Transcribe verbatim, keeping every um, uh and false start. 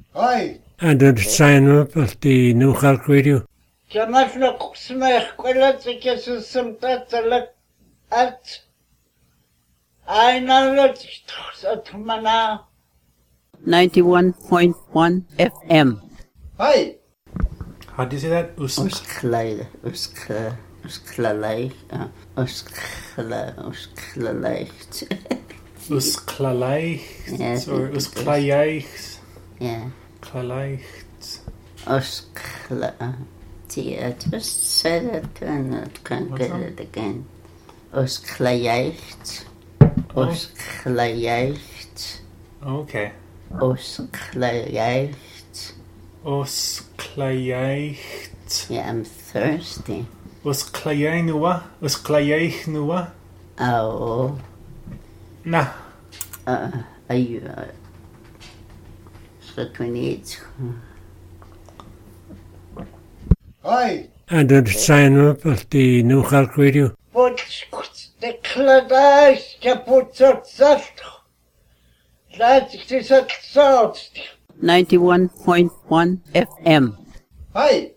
Hi. And the sign up of the New Halk Radio. Jamafna kusmech kwela tikesusum tatsalak at I know that ninety-one point one F M. Hi. How do you say that? Us- Uskla, uskla, usklalai, uskla, usklalaicht. Usklaleicht Yes, or it is. usklaleicht. Yeah, Klaleicht. uskla. See, I just said it and I can't What's get that? it again. Usklaleicht, usklaleicht, Okay. usklaleicht. Usklaleicht. Yeah, I'm thirsty. Usklajainua. Usklajainua. Oh, Nah. uh, are you, uh, so twenty-eight. Hi. And the sign up of the New Halk Radio. But the kladais kaputzot saft. That's it is a salt. ninety-one point one F M. Hi.